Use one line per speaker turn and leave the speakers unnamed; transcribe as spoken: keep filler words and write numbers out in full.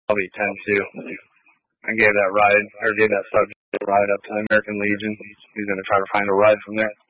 probably ten two. I gave that ride, or gave that subject a ride up to the American Legion. He's going to try to find a ride from there.